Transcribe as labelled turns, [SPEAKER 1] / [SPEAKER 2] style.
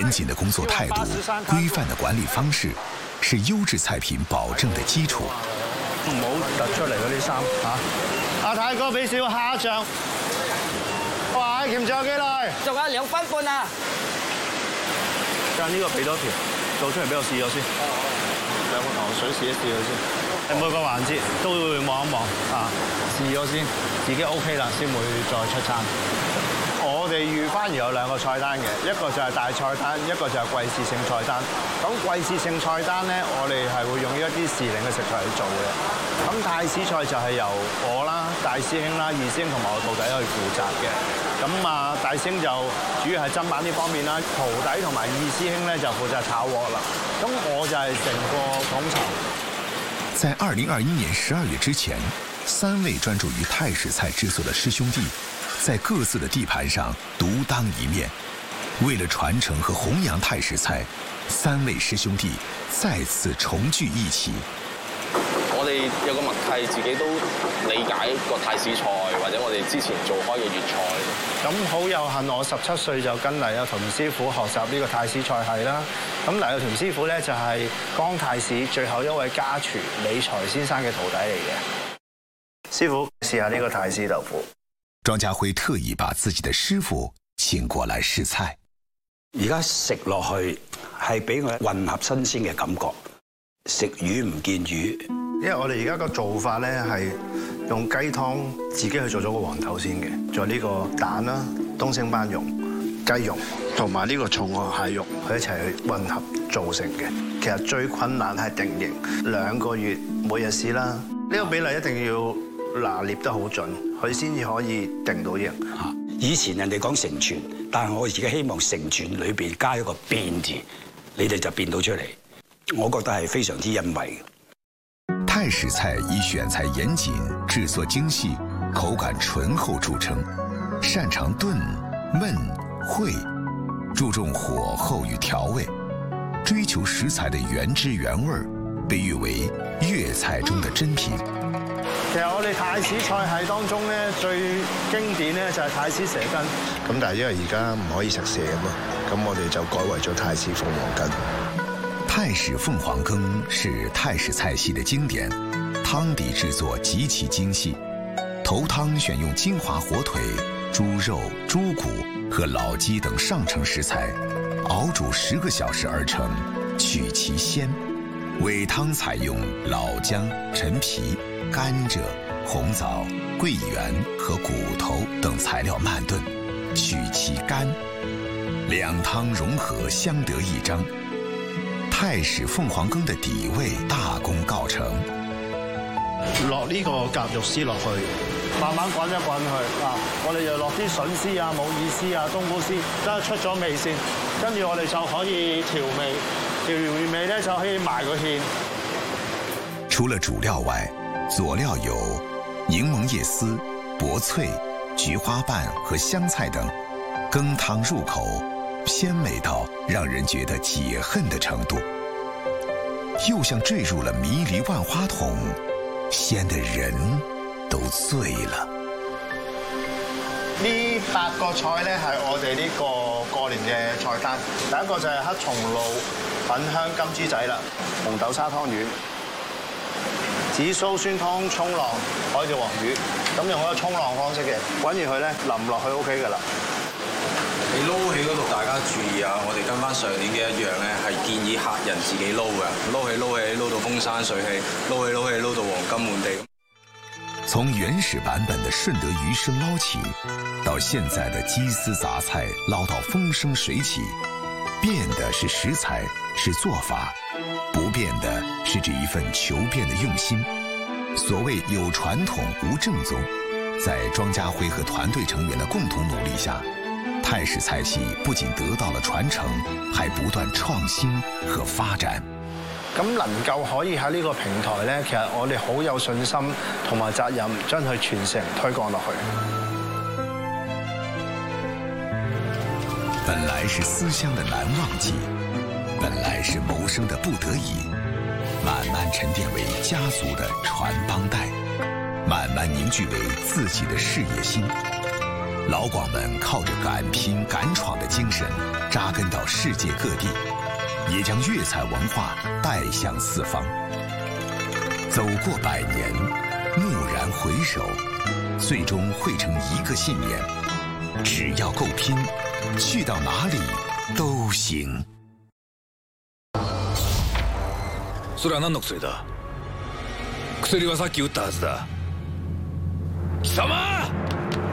[SPEAKER 1] 严谨的工作态度、规范的管理方式，是优质菜品保證的基礎。
[SPEAKER 2] 唔好突出嚟嗰啲衫嚇。阿太哥俾少蝦醬。哇！鉗仲有幾耐？
[SPEAKER 3] 仲有2分半啊！
[SPEAKER 2] 將呢個俾多條，做出嚟俾我試咗先。兩個糖水試一試佢先。每個環節都會望一望啊，試咗先，自己 OK 啦，先會再出餐。我哋預翻而有2個菜單嘅，一個就係大菜單，一個就係季節性菜單。咁季節性菜單咧，我哋係會用一啲時令嘅食材去做嘅。咁太子菜就係由我啦、大師兄啦、二師兄同埋我徒弟去負責嘅。咁啊，大師兄就主要係砧板呢方面啦，徒弟同埋二師兄咧就負責炒鍋啦。咁我就係成個統籌。
[SPEAKER 1] 在2021年12月之前，3位專注於泰式菜製作的師兄弟，在各自的地盤上獨當一面。為了傳承和弘揚泰式菜，3位師兄弟再次重聚一起。
[SPEAKER 4] 我哋有個默契，自己都理解個泰式菜，或者我哋之前做開嘅粵菜。
[SPEAKER 2] 咁好有幸，我17歲就跟黎有屯師傅學習呢個泰式菜系啦。咁黎有屯師傅咧就係江泰市最後一位家廚李財先生嘅徒弟嚟嘅。師傅，試下呢個泰式豆腐。
[SPEAKER 1] 莊家輝特意把自己的師傅請過來試菜。
[SPEAKER 5] 而家食落去係俾我混合新鮮嘅感覺，食魚唔見魚。
[SPEAKER 2] 因為我哋而家個做法咧係用雞湯自己去做咗個黃豆先嘅，仲有呢個蛋啦、東星斑蓉、雞蓉同埋呢個重殼蟹肉，佢一齊去混合造成嘅。其實最困難係定型，2個月每日試啦。呢個比例一定要拿捏得好準，佢先至可以定到型。
[SPEAKER 5] 以前人哋講承傳，但係我而家希望承傳裏邊加一個變字，你哋就變到出嚟。我覺得係非常之欣慰。
[SPEAKER 1] 泰式菜以選材嚴謹、製作精細、口感醇厚著稱，擅長燉、燜、燴，注重火候與調味，追求食材的原汁原味，被譽為粵菜中的珍品。
[SPEAKER 2] 其實我哋泰式菜系當中咧，最經典咧就係泰式蛇羹。咁但係因為而家唔可以食蛇啊嘛，咁我哋就改為咗泰式鳳凰羹。
[SPEAKER 1] 泰式鳳凰羹是泰式菜系的經典，湯底製作極其精細，頭湯選用金華火腿、豬肉、豬骨和老雞等上乘食材，熬煮10個小時而成，取其鮮。尾湯採用老薑、陳皮、甘蔗、紅棗、桂圓和骨頭等材料慢燉，取其乾。兩湯融合，相得益彰。泰式鳳凰羹的底味大功告成。
[SPEAKER 2] 落呢個夾肉絲落去，慢慢滾一滾佢啊！我哋就落啲筍絲啊、冇耳絲啊、冬菇絲，等佢出咗味先，跟住我哋就可以調味。調完味咧就可以埋個芡。
[SPEAKER 1] 除了主料外，佐料有檸檬葉絲、薄脆、菊花瓣和香菜等，羹湯入口，鮮美到讓人覺得解恨的程度，又像墜入了迷離萬花筒，鮮得人都醉了。
[SPEAKER 2] 呢8個菜咧係我哋呢個過年嘅菜單。第一個就係黑松露粉香金豬仔啦，紅豆沙湯圓、紫蘇酸湯沖浪海條黃魚，咁用一個沖浪方式嘅，滾完佢咧淋落去 OK 㗎啦。
[SPEAKER 6] 你撈起嗰度大家注意啊！我哋跟翻上年嘅一樣咧，係建議客人自己撈嘅，撈到風生水起，撈到黃金滿地。
[SPEAKER 1] 從原始版本的順德魚生撈起，到現在的雞絲雜菜撈到風生水起，變的是食材，是做法，不變的是這一份求變的用心。所謂有傳統無正宗，在莊家輝和團隊成員的共同努力下，泰式菜系不僅得到了傳承，還不斷創新和發展。
[SPEAKER 2] 咁能夠可以喺呢個平台咧，其實我哋好有信心同埋責任將佢傳承推廣落去。
[SPEAKER 1] 本來是思鄉的難忘記，本來是謀生的不得已，慢慢沉澱為家族的傳幫帶，慢慢凝聚為自己的事業心。 老广们靠着敢拼敢闯的精神，扎根到世界各地，也将粤菜文化带向四方。走过100年，蓦然回首，最终汇成一个信念：只要够拼，去到哪里都行。
[SPEAKER 3] それは何の薬だ？薬はさっき打ったはずだ。貴様！